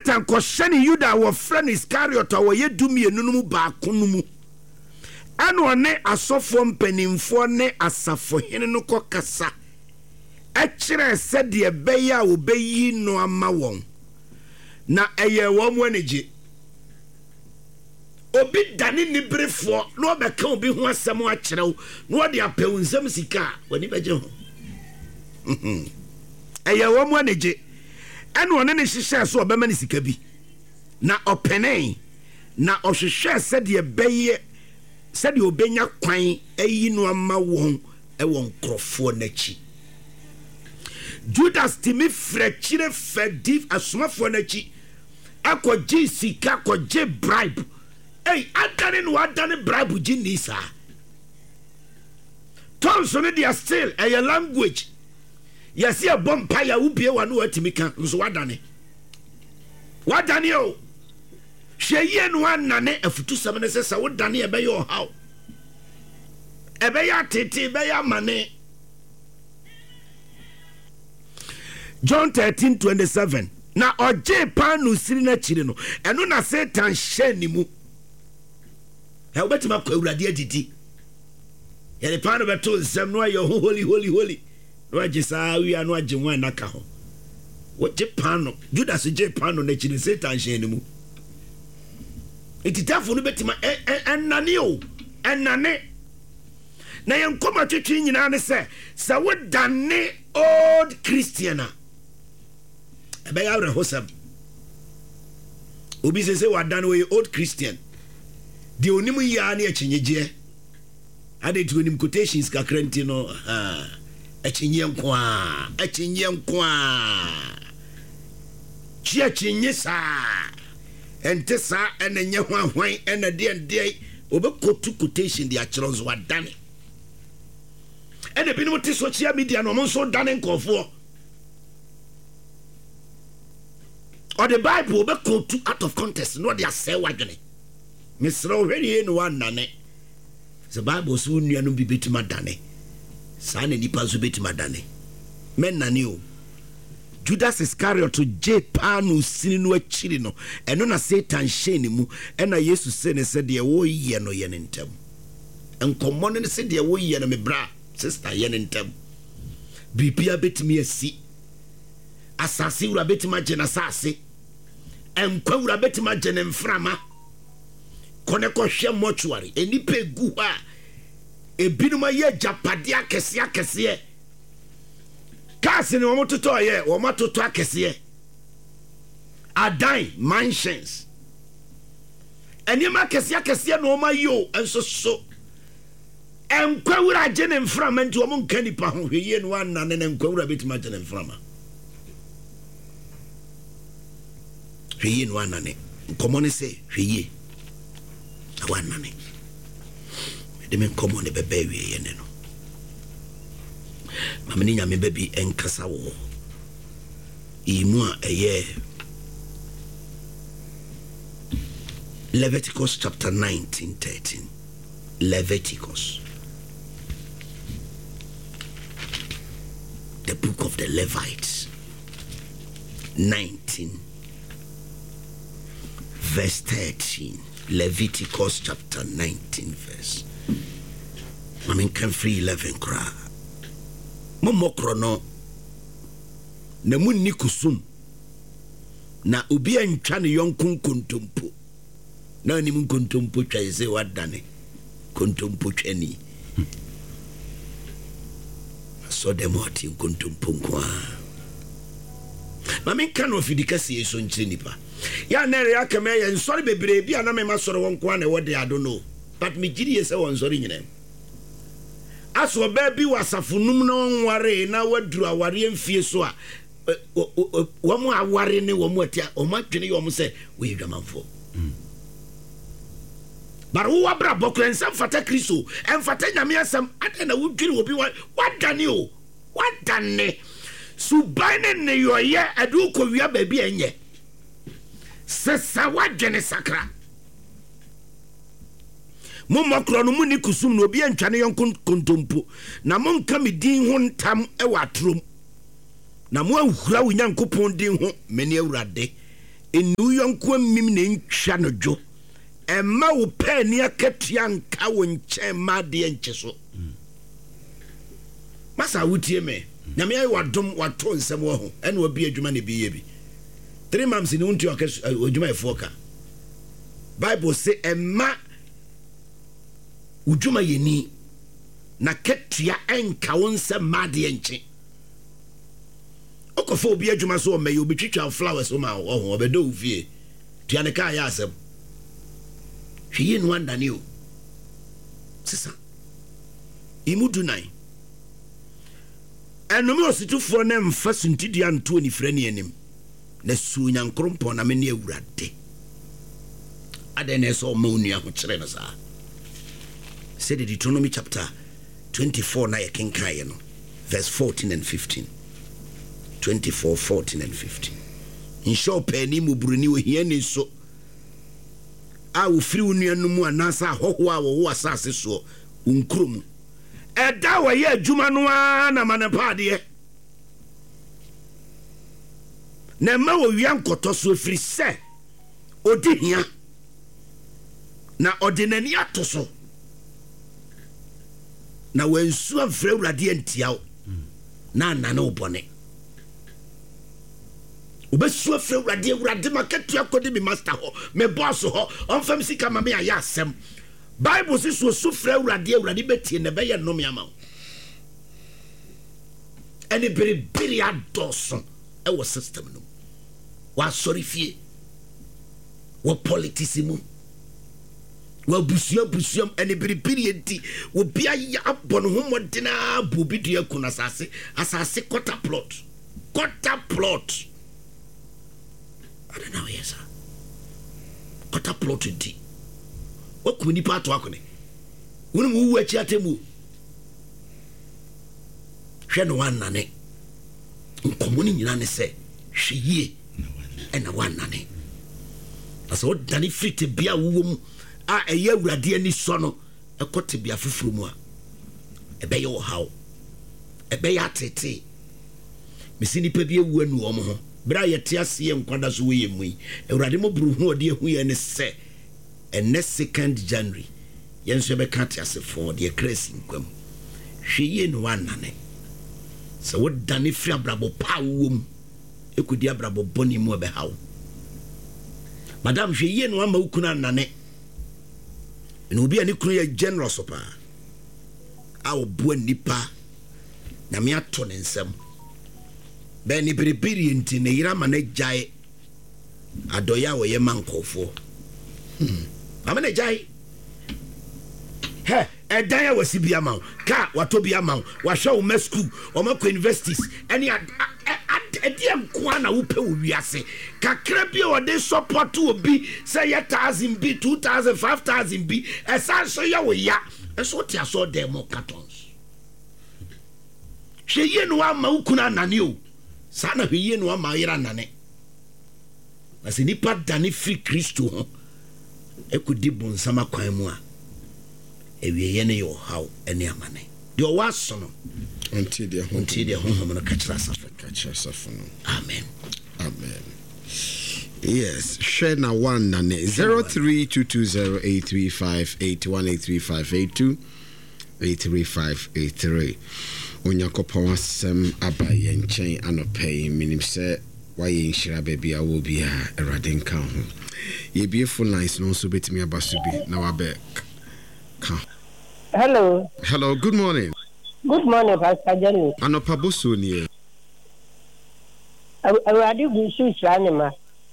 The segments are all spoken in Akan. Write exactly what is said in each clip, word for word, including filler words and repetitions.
Satan kɔhyɛne Yuda wɔ frɛ Iscariot a wɔyɛ dumienu no mu baako no mu. Ɛna ɔne asɔfoɔ mpanimfoɔ ne asafohene no kɔkasa. Ɛkyerɛ sɛdeɛ bɛyɛ a wɔbɛyi no ama wɔn. Na ɛyɛ wɔn mu anigye. Obi dane niberefoɔ na ɔbɛka obi ho asɛm akyerɛ wo na ɔde apɛ wo nsɛm sika w'ani bɛgye ho. Ɛyɛ wɔn mu anigye. Ɛna ɔne ne hyehyɛ so ɔbɛma ne sika bi. Na ɔpɛnɛn na ɔhwehwɛ sɛdeɛ bɛyɛ sɛdeɛ ɔbɛnya kwan ayi no ama wɔn ɛwɔ nkurɔfoɔ n'akyi. Judas timi frɛ kyerɛ fɛdi asomafoɔ n'akyi akɔgye sika akɔgye bribe. Hey, adane no adane bribe gye ni saa. Tongues no they are still a language. Yes, a bompa ya ubie wa no atimi ka nso wadane. Wadane o. Hweye no anane afutu sɛm ne sɛ sɛ wodane ɛbɛyɛ ɔhaw. Ɛbɛyɛ tete ɛbɛyɛ amane. John thirteen twenty-seven. Na ɔgye pan no siri na kyiri no. Ɛno na Satan hyɛ ne mu. Ɛ wobɛtuma kɔ awurade adidi. Yɛde pan no bɛto nsɛm no ayɛ holy holy holy. No agye saa wi anu agye wan naka ho. Wogye pan no. Judas gye pan no na kyiri Satan hyɛ ne mu. Ititafo no bɛtuma ɛnane o. Ɛnane. Na yɛn kɔma twetwe nyinaa ne sɛ sɛ wodane old Christian a ɛbɛyɛ awerɛhosɛm. Obi sɛ sɛ wadane wɔyɛ old Christian. The onimu ya ne akyinyeje ade to onim quotations kakra nti no ha akyinye nko a akyinye nko a chi akyinye sa ente sa ene nye hwanhwan ene de de obekotu quotation de akyerɛ nso wadane ene binom te social media no mo nso dane nkɔfo or the Bible obekotu out of context no de asɛ wadwene. Mister O'Reilly no one nane. The Bible so nua no bi betima dane. Saa na nipa so betima dane. Men nane o. Judas Iscariot to J panu sini no akiri no. Eno na Satan hyɛ ne mu. Ɛna Jesus sɛ ne sɛ deɛ wo yɛ no yɛ ne ntam. Enkommɔ ne sɛ deɛ wo yɛ no me bra sister yɛ ne ntam. Bibia betimi asi. Asase wura betima gye na asase. Enkwa wura betima gye ne mframa. Koneko hwe mortuary enipe gu ha ebinuma ye japade akese akese cars ni omo toto ye omo toto akese adan mansions enima akese akese no omo yo enso so enkwawura gye ne mframa nti omo nka nipa ho hweye no anane ne enkwawura betima gye ne mframa hweye no anane nkomo ne se hweye one money. The men come on the baby, and no. Mamma, me baby and Casawo. Imua a year. Leviticus chapter nineteen, thirteen. Leviticus. The book of the Levites. nineteen. Verse thirteen. Leviticus chapter nineteen verse. I mean can free eleven kra. Momo krono. Na munni kusum. Na obi antwa ne yonkun kontompo. Na ni mun kontompo twa ise wadane. Kontompo twani. So dem hoti kontompo kwa. Ma men kan ofidikasi eso nkyire nipa. Ya nere akame ye nsori bebre bia na me masoro won kwa na wode I don't know. But me gidi ye se won sori nyinem. Aso ba bi wasafunum na wonware na waduru aware mfie so a wo mo aware ne wo mo atia o madwene yo mo se we dwamanfo. Baru wa bra bokren sam fata Kristo en fata nyame asam ade na wudwene obi wadane o wadane subane ne yoye adu ko wia ba bi enye sesa wadwene sakra mo mokro no muni kusum no obi antwane yonkon kontompo na mo nka me din ho ntam e watrom na mo ahura wo nyankopon din ho meni awurade enu yonko mim ne ntwa no dwo emma wo pa ni akatua nka wo nche ma de nche so masa wutie me na me ayi wadom wato nsem wo ho ene obi adwuma ne bi ye bi three months ni unti adwuma e foka Bible say emma udwuma yeni na katua enka wo nsem ma de nche okofo obi adwuma so o me obi twitwa flowers o ma wo ho obedo ufie tuane ka ya asem hwiye no andane o sisa imudu nine enome ositufo na mfa suntidia nto ni frani anim na su nyankrompo na me ne awurade ade na so ma onua ho kire no sa said Deuteronomy chapter twenty-four na yekenkaye no verse fourteen and fifteen twenty-four fourteen and fifteen insho pani mu buruni we hia ni so a wo firi onua no mu anasa hoho a wo asase so unkrom eda wa ye adwuma no na manepade na ma wo wian koto so firi se odi hia na ordinary atoso na wensu afre urade antiawo na nana obone obesu afre urade urade maketua kodi bi master ho me boss ho onfam sika mama ya asem Bible says so sufre urade urade betie ne be ye no me ama any very very adoson e wo system no wa sorry fie wo politician wa busia busia any very very enti wo bia ya abon ho modena bubi dua kuna asase asase quarter plot quarter plot I don't know yes sir quarter plot enti o kuni pato akone wonu mu wu achi atemu hwe no wanane nkomoni nyina ne se hweye ena wanane aso dani frite bia wuwom a eye awurade ani so no ekote bia fufuru mu a ebe ye wo hawo ebe ya tete mesini pa bia wu anu omo ho bra ye te ase ye nkwada so we yemu awurade mo buru hu ode hu ye ne se ene second January yenso be kate ase for de crazy nkwam hweye no wanane so wo dani fri abrabo pa wom ekudi abrabo boni mu be hawo madam hweye no ama ukuna nane eno obi ani kunu ye generous pa a obo nipa na me ato ne nsam be ni biribiri enti ne yira ma na gyae adoya wo ye mankofo hmm ama na gyae he edan ya wasi bia ma ka wato bia ma wa hwa wo ma school o ma ko universities any ediam kwa na wo pe wo wiase kakra bia wo de support obi say one thousand bi two thousand five thousand bi esa so ya wo ya eso ti aso demo cartons hweye no ama ukuna nane o sa na hweye no ama yira nane asi nipa dane free Kristo ho ekudi bonsama kwan mu a ewiye ne yo how ene amane de o waso no until the until the home no catch us catch us no amen amen yes share na one na zero three two two zero eight three five eight one eight three five eight two eight three five eight three onyakopa wasem abaye nchen anopai minim se waye nshira baby a wo bia erade nka ho ye beautiful nice no so betimi abasubi na wabe ka. Hello. Hello, good morning. Good morning, Pastor Jenny. Anopa boso ni e. Awurade gusu sranema.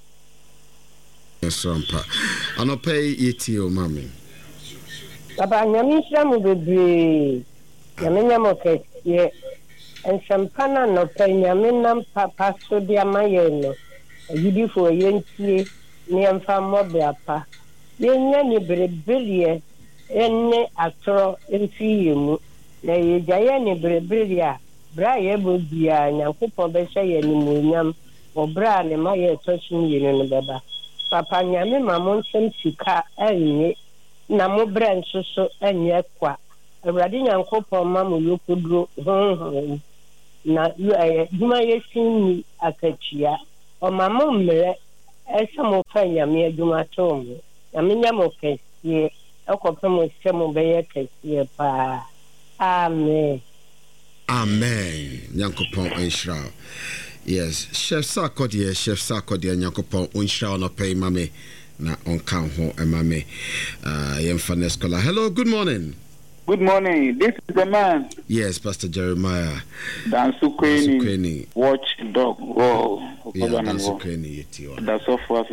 Yes, rampa. Anopa yeti o mami. Papa nyami sramu bebre. Nyami nyamo kesiye. Ensampana no pe nyami nam papa so dia mayeno. Yidi fo yentie ni amfa mobile pa. Yenya ni bereberie enne atro enfiyemu. Na yejaye ni bereberia bra ye bobia nyankopon be hye ye ni munyam obra ne ma ye toshin yinu no beba papa nyame mamon sem sika enye na mo bra nsoso enye kwa awurade nyankopon ma mo yokudro honhon na duma ye sinni akachia o mamo mre ɛsɛ mo fa nyame adwuma to mo nyame nya mo kɛseɛ ɛkɔpɛ mo hyɛ mo bɛyɛ kɛseɛ paa amen amen nyankopɔn enhyira yes chef Sarkodie chef Sarkodie nyankopɔn enhyira no pay mame na onka ho emame uh yemfa next caller. Hello, good morning. Good morning. This is the man. Yes, Pastor Jeremiah. Dansu Kweni. Watch dog. Whoa. Yeah, Dansu Kweni. That's all for us.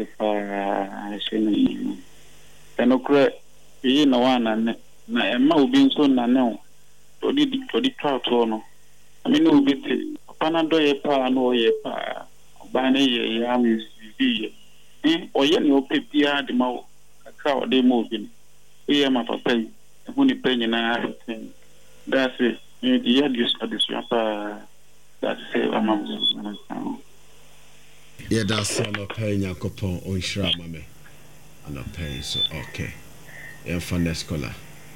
Tenokre. You know one and na Emma will be so na no. Todi todi trout no. I mean no bit. Panado ye pa no ye pa. Bane ye yam is be. Eh, or ye no pepia the mouth. A cow they moving. We am a papa. Only penny na everything. That's it. You had this for this rapper. That's it. I'm yeah, that's no penny. I could put on shram, mame. I'm not paying, so okay. Yeah, for next caller.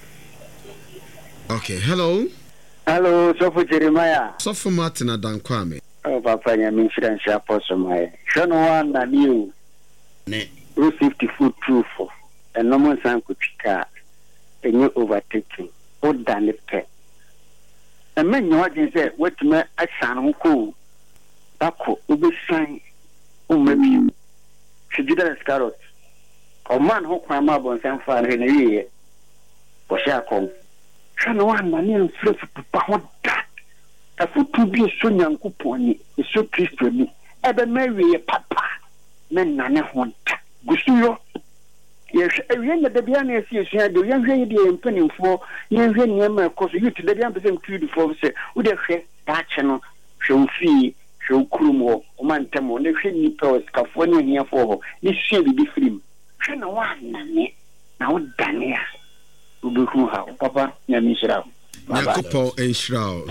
Okay, hello. Hello, Sofu Jeremiah. Sofu Martina Dankwame. Oh, Papa, I'm in French apostle. My son one and you. Ne. Route fifty foot proof. And no more son could car. A new overtaking. Oh, damn it, pet. And men, you what you say, what me a son who cool. Bako, Ubi sign. Oh, maybe she did a scarlet. Or man who climb up on some fire in a year. For shall come. Son one, my name is Papa. That a foot to be so young coupon is so triste to me. Ever marry a papa. Men none want. Gusuyo. Yes, every the Biana is here, the young lady and penny for young Yama, cause you to the young person to for say, would have said that channel, show fee, show crumo, man tamo, the shady powers, California here for this shady be free. Shana one, now Dania. Papa, Yamishra. Yakopo Enshroud.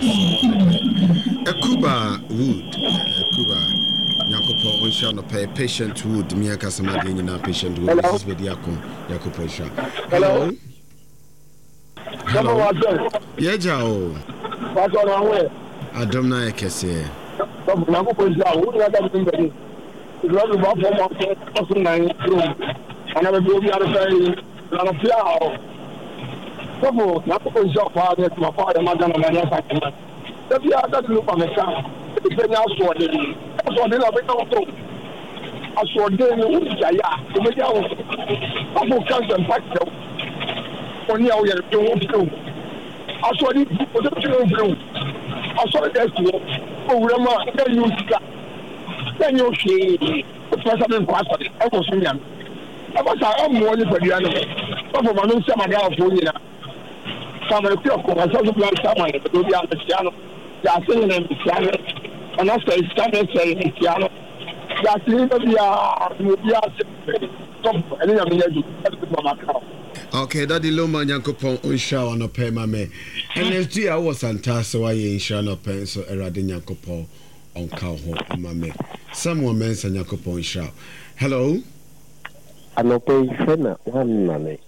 Ekuba Wood. Ekuba. Yakopo Onsha no pay patient wood. Miaka Samadi in a patient wood. This is Bediako. Yakopo Onsha. Hello. Hello. Yejao. What's on way? Adomna Ekese. Yakopo Onsha. Who are that somebody? It's not about for my room. And I will be able to say, I'm a flower. Como na ko jo fa de ma fa de ma ga na na fa ka de bia da lu pa me ka de be nya so de ni so de la be ka to aso de ni u ja ya de be ya o abu kan san pa de oni a o ye de o ko aso di o de ti o bru aso de ti o wura ma de yu sika de yu shi o fa sa de kwa sa de e ko so nya e ba sa o mo ni pa dia no o mo ma no se ma ga fo ni na Family of Corazon Black Saman, the Dubia Piano, Yasin and Piano, and also a standard saying Piano. Yasin, okay, Daddy Loma Yankopon Unsha on a pay mame. And as dear was Antasa, why you ain't no pencil, a radin Yankopo on Cowho, mame. Someone mentioned Yankopon Shaw. Hello? I'm a pay friend, one money.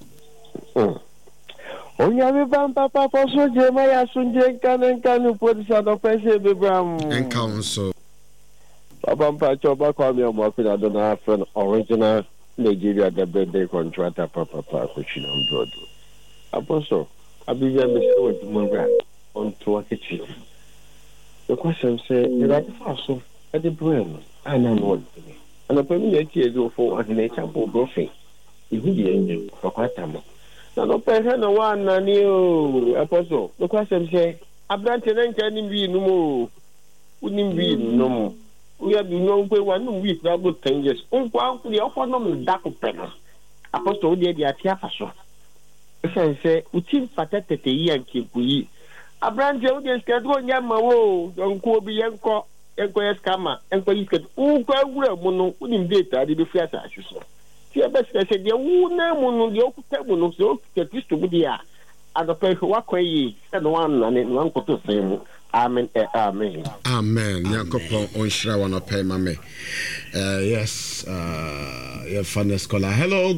Onya me bam papa for so Jeremiah sunje kan en kan put sa do pese be bram en council papa pa choba kwa me mo pina do na friend original Nigeria the birthday contractor papa pa ko chinam brodo apostle abiya me so with monga on to akichi the question say you like faso at the brain and I know and the person that is for an example brofi ihu di engine for kwatamo na no pese no one na ni o apostle the question say abrante na nka ni bi no mo unim bi no mo we have no way one week na go ten years unkwa the offer no da ko pena apostle we dey atia faso say say utim patetete yi anke kuyi abrante we dey schedule nya ma wo nko bi yenko enko eskama enko yiket unkwa wura mu no unim data de be fi asa so Tia best say the una munu the okutamu so the Christo budia and the pay wa kwai and one and one ko to say amen amen amen Yakopo Onshra wana pay mame uh yes uh your funny scholar. Hello.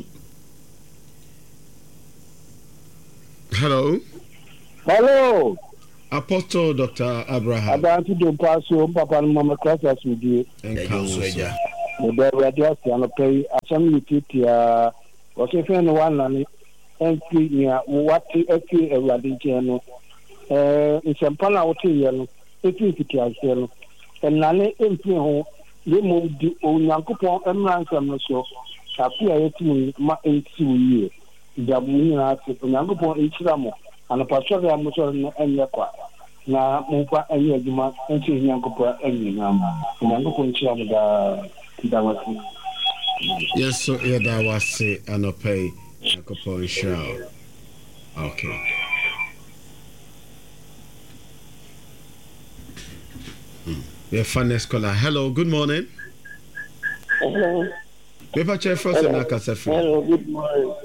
Hello. Hello. Apostle Doctor Abraham. Abraham to pass you papa and mama class as we do. And counsel. the radiation of pay some utility. Was if anyone and entry near what the eradication. In some pan out here, it is the yellow. And Nane entry home, they moved the own Yankupo and ransom so. Appear to my eight two years. The Munina Yankupo in Chilamo and a pastor of Muson and Yakwa. Now, Mupa and Yaguma entry Yankupo and Yankupo in Chilamo. Yes, so yeah, that was say and pay Yankupo in Shell. Okay. Hmm. The funniest caller. Hello, good morning. Hello. Paper chair first and I can say hello, good morning.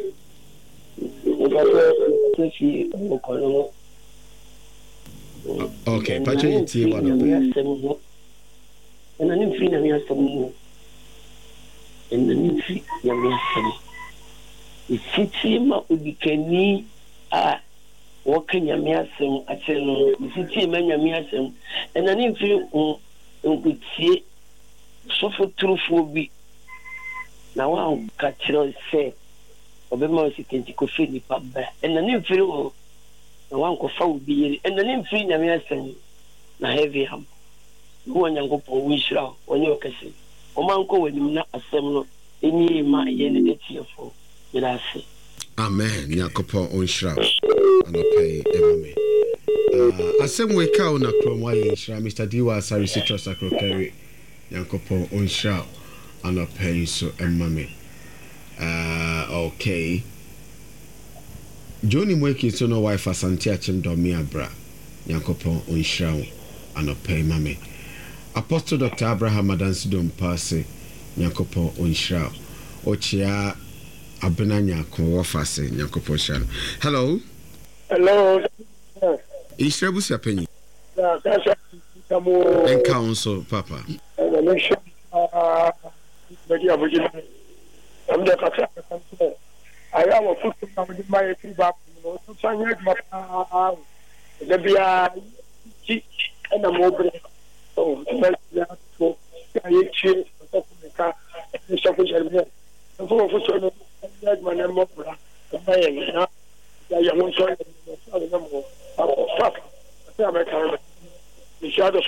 Okay, Patrick, you see one of them. And I didn't feel that we have some more. And the new feet, you have some. It's sitting up with the canny. Ah, walking your miasm. I tell you, the city man, your miasm. And I didn't feel on see so for truth will be. Now I'm catching say, Obama is a coffee in the pub, and the new feel no one could found be, and the name free Namiasan, na heavy ham. Go on and go for wish out on your castle. Omanko will not assemble any my yen for Milasi. Amen. Yakopo on shroud and pay Emame. Uh, as some wake out on a chrome way, Mister Diwa Sari Citrus Acro Carry Yakopo on shroud. And a pay so and mommy. Uh, okay. Johnny Mweki so no wife as Santiachem Domia Bra. Yankopo Unshroud and a pay mammy. Apostle Doctor Abraham Adansidum Passe. Yankopo Unshroud. Ochia Abenanya Kowafase. Yankopo Shroud. Hello. Hello. Ishrebu's your penny. And And counsel, Papa. I'm the Kaka. I am a foot with my feedback. The Bia and a mobile. So, I cheer the car. The shopping center. The four of us are my name. I am one choice. The shadow.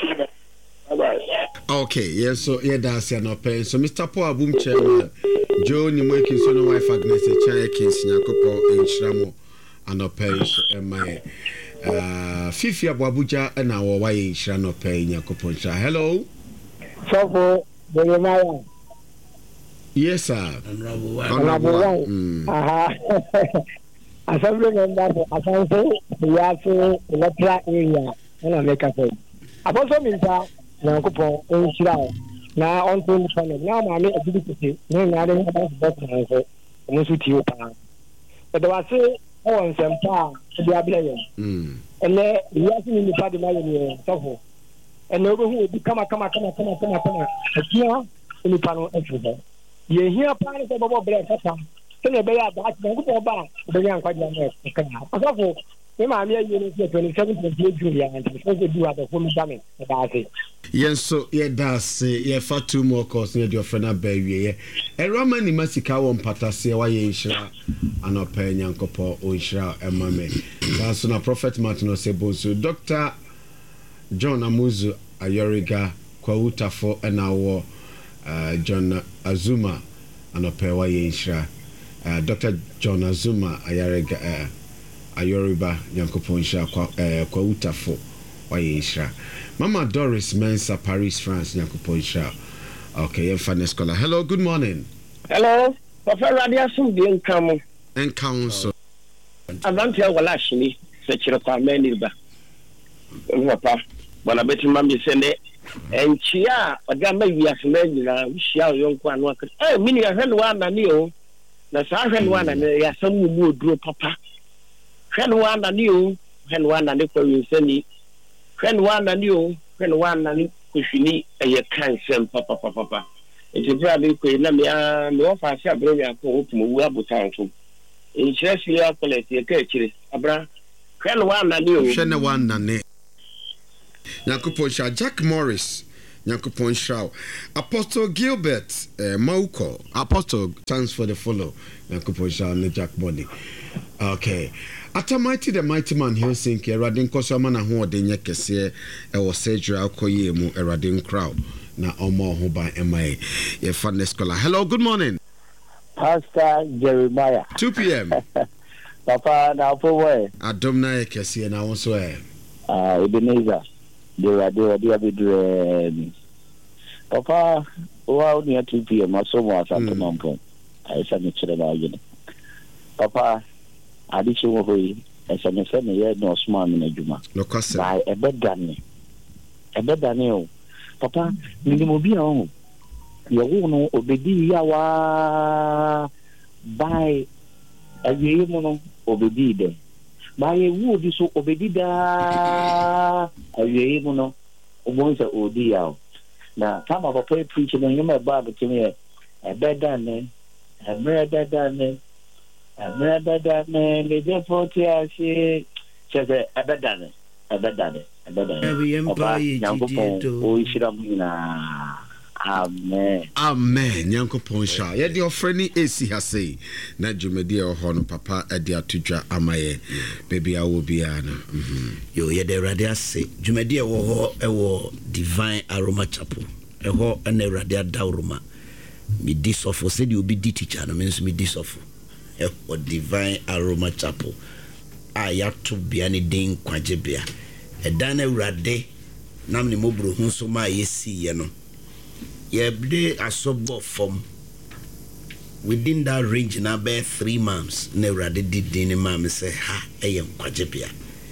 Okay, yes, so yeah, that's no pain. So, Mister Paul Boom Chairman, Joe Nimweki, so no wife Agnes, Chaya Kins, Yakopo, and Shramo, and no pain, and my uh, Fifi Abuja, and our way, Shrano Pay, Yakopo. Hello. So, the yes, sir. Honorable one. Aha. Assembly member for Asante, Yasu, Electra area, and I make a say. Apostle Minta. Nankopo Unshroud. Now on to the panel. Now I make a difficulty. No, I don't have to box myself. I'm also to you. But I say, oh, and some power to be a player. And then you ask me in the party, my name, and over who will become a come, come, come, come, come, a here in the panel. You hear part of the bubble bread. Can you bear that? Don't go back. The young quite young. Also, I'm here twenty-seven twenty-eight Julia, and supposed to do at the home summit about it. Yes, so yeah, that's yeah, for two more course near your friend baby. A Roman in Massica won't patasia, why you shall and not pay Yankopo or shall and mammy. That's on a prophet Martin Osebosu. Doctor John Amuzu Ayoriga, Kwauta for an hour, John Azuma and a pay why you shall. Doctor John Azuma Ayoriga. Ayoriba Yankopo Insha Kwauta for Wayisha. Mama Doris Mensa, Paris, France, Yankopo Insha. Okay, and finance scholar. Hello, good morning. Hello, Papa Radiation being come and counsel. I don't tell what actually such a family. Papa, but I bet you mammy send it. And Chia, a gamma, we have made you shall young one. Oh, meaning I heard one and you. That's I heard one and there are some who would grow Papa. When one and you, when one and if you send it, when one and you, when one and if you need a cancer, Papa, Papa, Papa. It is very quick. Let me, uh, no, I shall bring a poem to move up with time. In Chelsea, I call it a catchy, Abra. When one and you, Shanna one and Yakupo Jack Morris, Nyankopon Shao. Apostle Gilbert uh, Mauko. Apostle, thanks for the follow. Nyankopon Shao ne Jack Body. Okay. Atamighty the mighty man here think Eradin Kosomana ho de nye kese e wo surgery akoye mu Eradin crowd na omo ho ba M I A. Ye fan scholar. Hello, good morning. Pastor Jeremiah. two p.m. Papa na po boy. Adom na ye kese na won so e. Ah, Ebenezer. De radio de abidre. Papa, wa ni at two p.m. aso mo asanto mampo. Ai sa ni chere ba yene. Papa adichi wo hoyi esa me se me ye no small me adwuma no kwase ba ebedane ebedane o papa ni mo bi a o ye wo no obedi ya wa bai ayi mo no obedi de ba ye wo di so obedi da ayi mo no obo se odi ya o na kama papa preach no nyoma ba be timi ebedane ebedane Abada me le deporte asi cheze abadane abadane abadane Nyankopon o ishira muna amen amen Nyankopon sha ye de ofreni esi ha sei na dwumedi e ho no papa e de atodwa amaye baby awo bia no yo ye de rade ase dwumedi e wo ho e wo Divine Aroma Chapel e ho na rade adawroma mi disofo se de obi di teacher no menso mi disofo or Divine Aroma Chapel. Ayato biani din kwajebia. Edane urade namni mobro hunso ma yesi ye no. Yebde asobo from within that range na be three months ne urade didini ma say ha eyem kwajebia.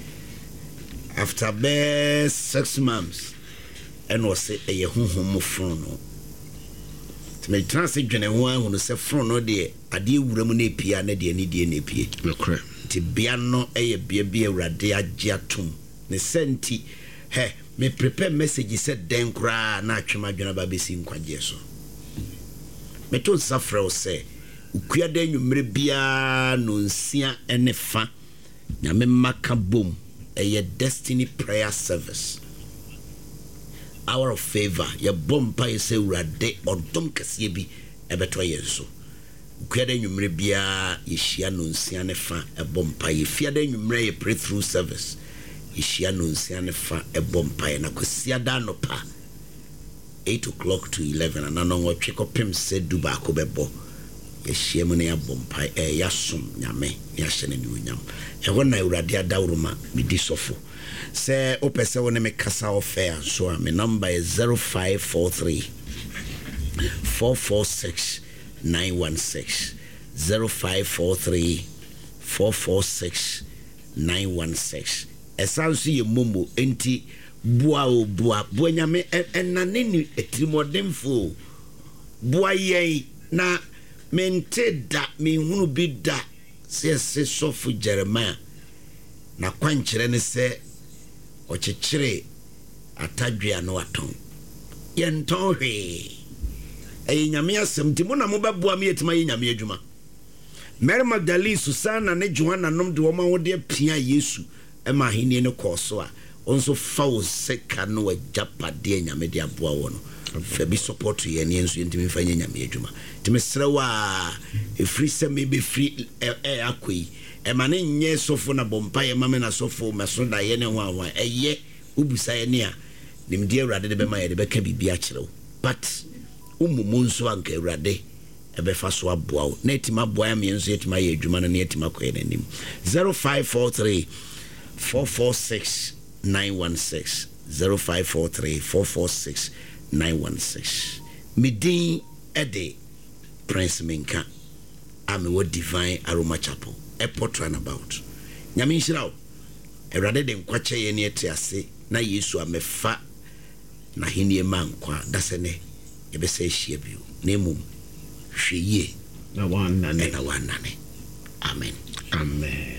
After be six months and was say eye honhom frono. Me transit dwene ho ahunu se fron no de ade ewuramu na epia na de ani de na epie nokre ti bia no eye bia bia urade agye atom ne senti he me prepare message said den kra na atwema dwena ba besi nkwaje so me to safra o se ukua da nwumre bia no nsia ene fa nyame maka bom eye Destiny Prayer Service. Hour of favor, ya bompa yese urade odom kase bi ebeto yenso. Kwede nwumre bia yehia no nsia ne fa ebompa ye fiade nwumre ye pray through service. Yehia no nsia ne fa ebompa ye na kwasia da no pa eight o'clock to eleven and no nwotwe kopem se du ba ko bebo. Yehia mu ne ya bompa e ya som nyame ya hyene ni onyam. E ho na urade adawroma mi disofo. Say opese woni me kasa offer so my number is zero five four three four four six nine one six zero five four three four four six nine one six. Esansu ye mumu enti bua o bua bua nyame enane ni etimodemfo bua ye na mente da me hunu bi da se se sofu Jeremiah na kwankyere ne se ochechire atadwea no aton yenton hwe eyi nyame asem ti mo na mo beboa me yetima yi nyame adwuma Mary Magdalene Susanna ne Joanna nom de woma wode apia Yesu ema henie ne koso a onso fa wo seka no ajapade nyame de aboa wo no fa bi support ye ne enso yentimi fa nyame adwuma timi srewa e free se me be free e akoi e mane nye sofo na bompa ye mame na sofo meso da ye ne ho awa eye ubusa ye ne a nimdi awrade de be ma ye de be ka bibia kirew but umumu nso anka awrade e be fa so aboa wo na etima aboa me nso etima ye adwuma na ne etima koye nanim zero five four three four four six nine one six zero five four three four four six nine one six midin ede Prince Minka ame wo Divine Aroma Chapel airport runabout nyame nhirawo erade de nkwache ye ne etiase na Yesu amefa na henie mankwa dasene ebese ehia bio na emum hweye na wan nane na wan nane amen amen.